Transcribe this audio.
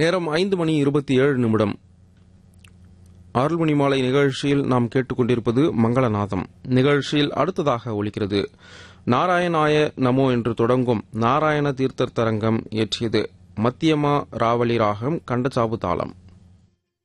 நேரம் 5:27. அருள்மணி மாலை நிகழ்ச்சியில் நாம் கேட்டுக்கொண்டிருப்பது மங்களநாதம். நிகழ்ச்சியில் அடுத்ததாக ஒலிக்கிறது நாராயணாய நமோ என்று தொடங்கும் நாராயண தீர்த்தர் தரங்கம் இயற்றியது மத்தியமா ராவலி ராகம் கண்டசாபு தாளம்.